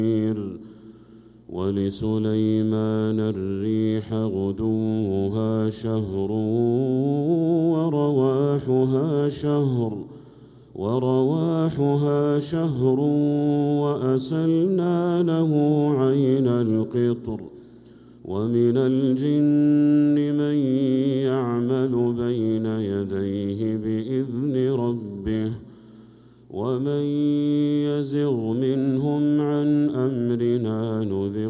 ولسليمان الريح غدوها شهر ورواحها شهر وأسلنا له عين القطر ومن الجن من يعمل بين يديه بإذن ربه ومن يزغ منهم عن أمرنا